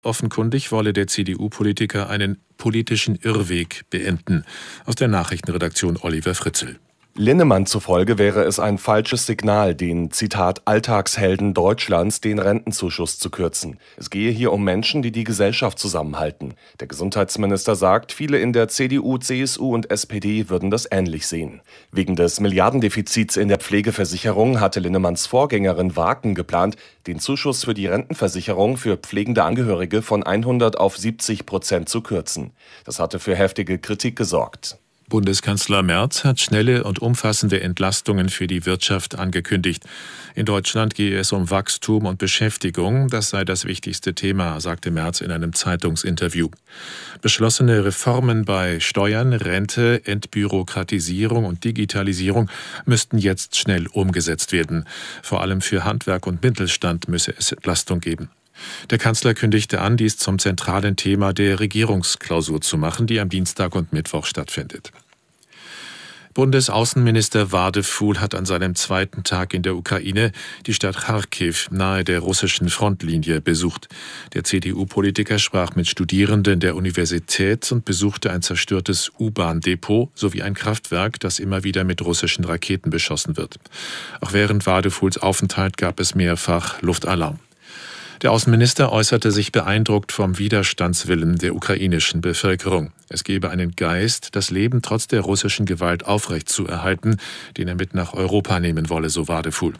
Offenkundig wolle der CDU-Politiker einen politischen Irrweg beenden. Aus der Nachrichtenredaktion Oliver Fritzl. Linnemann zufolge wäre es ein falsches Signal, den, Zitat, Alltagshelden Deutschlands den Rentenzuschuss zu kürzen. Es gehe hier um Menschen, die die Gesellschaft zusammenhalten. Der Gesundheitsminister sagt, viele in der CDU, CSU und SPD würden das ähnlich sehen. Wegen des Milliardendefizits in der Pflegeversicherung hatte Linnemanns Vorgängerin Waken geplant, den Zuschuss für die Rentenversicherung für pflegende Angehörige von 100 auf 70% zu kürzen. Das hatte für heftige Kritik gesorgt. Bundeskanzler Merz hat schnelle und umfassende Entlastungen für die Wirtschaft angekündigt. In Deutschland gehe es um Wachstum und Beschäftigung. Das sei das wichtigste Thema, sagte Merz in einem Zeitungsinterview. Beschlossene Reformen bei Steuern, Rente, Entbürokratisierung und Digitalisierung müssten jetzt schnell umgesetzt werden. Vor allem für Handwerk und Mittelstand müsse es Entlastung geben. Der Kanzler kündigte an, dies zum zentralen Thema der Regierungsklausur zu machen, die am Dienstag und Mittwoch stattfindet. Bundesaußenminister Wadefuhl hat an seinem zweiten Tag in der Ukraine die Stadt Charkiw nahe der russischen Frontlinie besucht. Der CDU-Politiker sprach mit Studierenden der Universität und besuchte ein zerstörtes U-Bahn-Depot sowie ein Kraftwerk, das immer wieder mit russischen Raketen beschossen wird. Auch während Wadefuhls Aufenthalt gab es mehrfach Luftalarm. Der Außenminister äußerte sich beeindruckt vom Widerstandswillen der ukrainischen Bevölkerung. Es gebe einen Geist, das Leben trotz der russischen Gewalt aufrechtzuerhalten, den er mit nach Europa nehmen wolle, so Wadefuhl.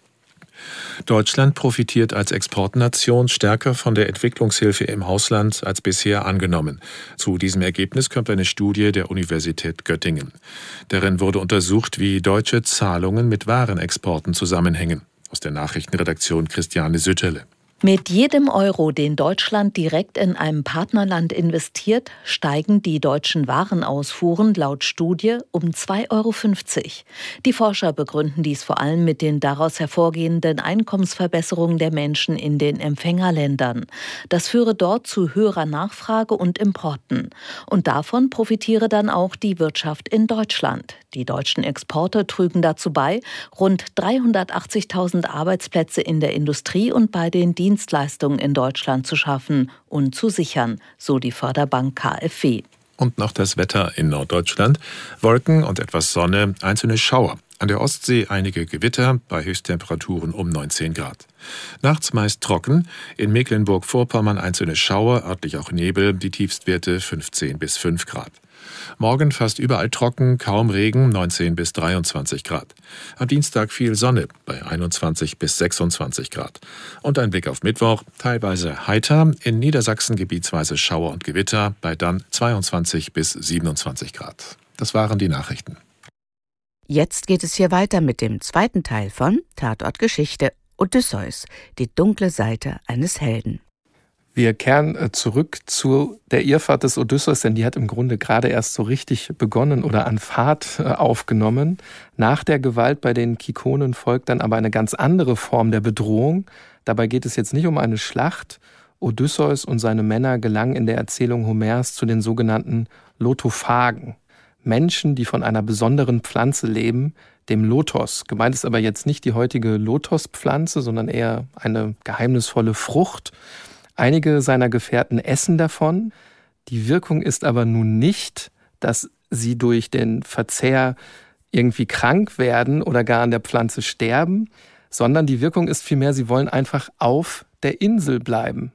Deutschland profitiert als Exportnation stärker von der Entwicklungshilfe im Ausland als bisher angenommen. Zu diesem Ergebnis kommt eine Studie der Universität Göttingen. Darin wurde untersucht, wie deutsche Zahlungen mit Warenexporten zusammenhängen. Aus der Nachrichtenredaktion Christiane Sütterle. Mit jedem Euro, den Deutschland direkt in einem Partnerland investiert, steigen die deutschen Warenausfuhren laut Studie um 2,50 Euro. Die Forscher begründen dies vor allem mit den daraus hervorgehenden Einkommensverbesserungen der Menschen in den Empfängerländern. Das führe dort zu höherer Nachfrage und Importen. Und davon profitiere dann auch die Wirtschaft in Deutschland. Die deutschen Exporte trügen dazu bei, rund 380.000 Arbeitsplätze in der Industrie und bei den Dienstleistungen in Deutschland zu schaffen und zu sichern, so die Förderbank KfW. Und noch das Wetter in Norddeutschland. Wolken und etwas Sonne, einzelne Schauer. An der Ostsee einige Gewitter, bei Höchsttemperaturen um 19 Grad. Nachts meist trocken, in Mecklenburg-Vorpommern einzelne Schauer, örtlich auch Nebel, die Tiefstwerte 15 bis 5 Grad. Morgen fast überall trocken, kaum Regen, 19 bis 23 Grad. Am Dienstag viel Sonne, bei 21 bis 26 Grad. Und ein Blick auf Mittwoch, teilweise heiter, in Niedersachsen gebietsweise Schauer und Gewitter, bei dann 22 bis 27 Grad. Das waren die Nachrichten. Jetzt geht es hier weiter mit dem zweiten Teil von Tatort Geschichte, Odysseus, die dunkle Seite eines Helden. Wir kehren zurück zu der Irrfahrt des Odysseus, denn die hat im Grunde gerade erst so richtig begonnen oder an Fahrt aufgenommen. Nach der Gewalt bei den Kikonen folgt dann aber eine ganz andere Form der Bedrohung. Dabei geht es jetzt nicht um eine Schlacht. Odysseus und seine Männer gelangen in der Erzählung Homers zu den sogenannten Lotophagen. Menschen, die von einer besonderen Pflanze leben, dem Lotos. Gemeint ist aber jetzt nicht die heutige Lotospflanze, sondern eher eine geheimnisvolle Frucht. Einige seiner Gefährten essen davon. Die Wirkung ist aber nun nicht, dass sie durch den Verzehr irgendwie krank werden oder gar an der Pflanze sterben, sondern die Wirkung ist vielmehr, sie wollen einfach auf der Insel bleiben.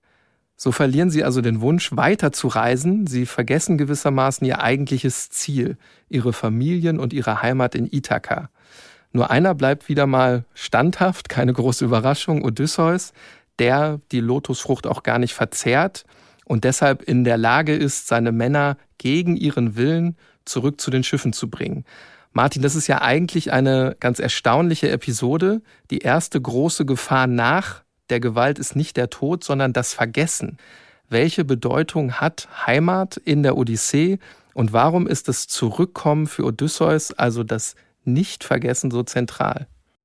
So verlieren sie also den Wunsch, weiter zu reisen. Sie vergessen gewissermaßen ihr eigentliches Ziel, ihre Familien und ihre Heimat in Ithaka. Nur einer bleibt wieder mal standhaft, keine große Überraschung, Odysseus, der die Lotusfrucht auch gar nicht verzehrt und deshalb in der Lage ist, seine Männer gegen ihren Willen zurück zu den Schiffen zu bringen. Martin, das ist ja eigentlich eine ganz erstaunliche Episode. Die erste große Gefahr nach der Gewalt ist nicht der Tod, sondern das Vergessen. Welche Bedeutung hat Heimat in der Odyssee und warum ist das Zurückkommen für Odysseus, also das Nicht-Vergessen, so zentral?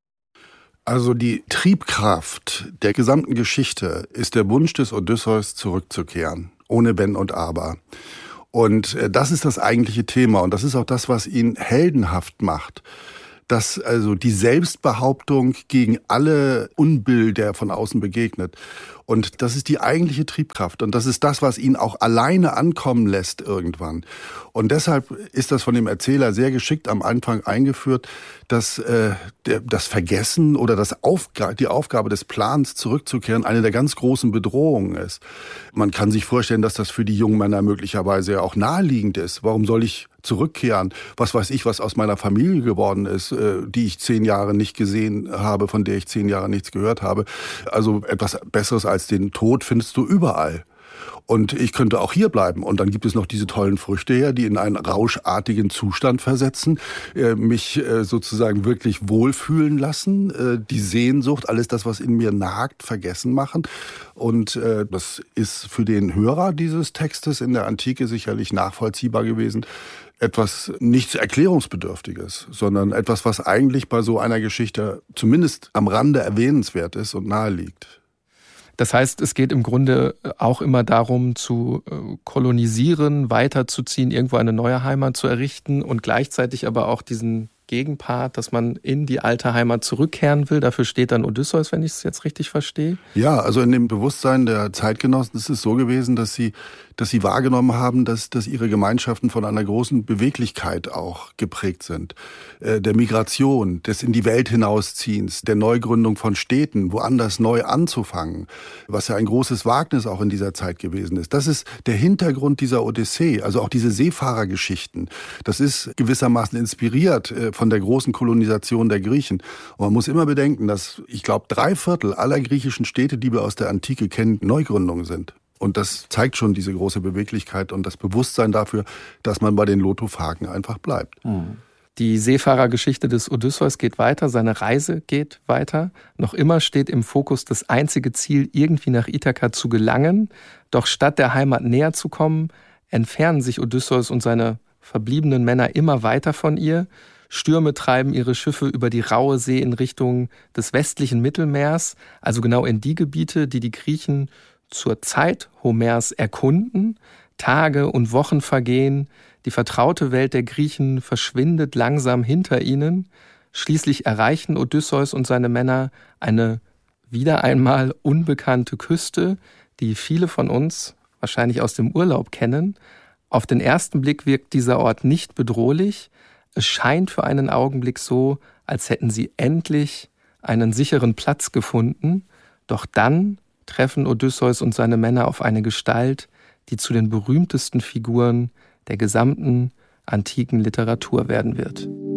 Also die Triebkraft der gesamten Geschichte ist der Wunsch des Odysseus, zurückzukehren, ohne Wenn und Aber. Und das ist das eigentliche Thema und das ist auch das, was ihn heldenhaft macht. Dass also die Selbstbehauptung gegen alle Unbill, der von außen begegnet. Und das ist die eigentliche Triebkraft. Und das ist das, was ihn auch alleine ankommen lässt irgendwann. Und deshalb ist das von dem Erzähler sehr geschickt am Anfang eingeführt, dass das Vergessen oder die Aufgabe des Plans zurückzukehren eine der ganz großen Bedrohungen ist. Man kann sich vorstellen, dass das für die jungen Männer möglicherweise auch naheliegend ist. Warum soll ich zurückkehren? Was weiß ich, was aus meiner Familie geworden ist, die ich 10 Jahre nicht gesehen habe, von der ich 10 Jahre nichts gehört habe. Also etwas Besseres als den Tod findest du überall. Und ich könnte auch hier bleiben. Und dann gibt es noch diese tollen Früchte her, die in einen rauschartigen Zustand versetzen, mich sozusagen wirklich wohlfühlen lassen, die Sehnsucht, alles das, was in mir nagt, vergessen machen. Und das ist für den Hörer dieses Textes in der Antike sicherlich nachvollziehbar gewesen. Etwas nichts Erklärungsbedürftiges, sondern etwas, was eigentlich bei so einer Geschichte zumindest am Rande erwähnenswert ist und naheliegt. Das heißt, es geht im Grunde auch immer darum, zu kolonisieren, weiterzuziehen, irgendwo eine neue Heimat zu errichten und gleichzeitig aber auch diesen Gegenpart, dass man in die alte Heimat zurückkehren will. Dafür steht dann Odysseus, wenn ich es jetzt richtig verstehe. Ja, also in dem Bewusstsein der Zeitgenossen ist es so gewesen, dass sie wahrgenommen haben, dass ihre Gemeinschaften von einer großen Beweglichkeit auch geprägt sind. Der Migration, des in die Welt hinausziehens, der Neugründung von Städten, woanders neu anzufangen, was ja ein großes Wagnis auch in dieser Zeit gewesen ist. Das ist der Hintergrund dieser Odyssee, also auch diese Seefahrergeschichten. Das ist gewissermaßen inspiriert von der großen Kolonisation der Griechen. Und man muss immer bedenken, dass, ich glaube, 3/4 aller griechischen Städte, die wir aus der Antike kennen, Neugründungen sind. Und das zeigt schon diese große Beweglichkeit und das Bewusstsein dafür, dass man bei den Lotophagen einfach bleibt. Die Seefahrergeschichte des Odysseus geht weiter, seine Reise geht weiter. Noch immer steht im Fokus das einzige Ziel, irgendwie nach Ithaka zu gelangen. Doch statt der Heimat näher zu kommen, entfernen sich Odysseus und seine verbliebenen Männer immer weiter von ihr. Stürme treiben ihre Schiffe über die raue See in Richtung des westlichen Mittelmeers, also genau in die Gebiete, die die Griechen zur Zeit Homers erkunden. Tage und Wochen vergehen, die vertraute Welt der Griechen verschwindet langsam hinter ihnen. Schließlich erreichen Odysseus und seine Männer eine wieder einmal unbekannte Küste, die viele von uns wahrscheinlich aus dem Urlaub kennen. Auf den ersten Blick wirkt dieser Ort nicht bedrohlich. Es scheint für einen Augenblick so, als hätten sie endlich einen sicheren Platz gefunden. Doch dann treffen Odysseus und seine Männer auf eine Gestalt, die zu den berühmtesten Figuren der gesamten antiken Literatur werden wird.